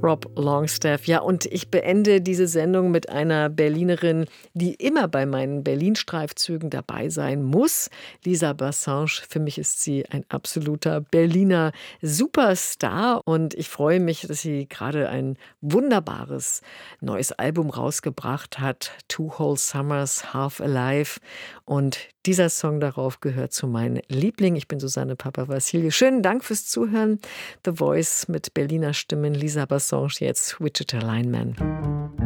Rob Longstaff. Ja, und ich beende diese Sendung mit einer Berlinerin, die immer bei meinen Berlin-Streifzügen dabei sein muss. Lisa Bassange. Für mich ist sie ein absoluter Berliner Superstar. Und ich freue mich, dass sie gerade ein wunderbares neues Album rausgebracht hat. Two Whole Summers, Half Alive. Und dieser Song darauf gehört zu meinen Lieblingen. Ich bin Susanne Papawassilje. Schönen Dank fürs Zuhören. The Voice mit Berliner Stimmen. Lisa Bassange, jetzt Wichita Lineman.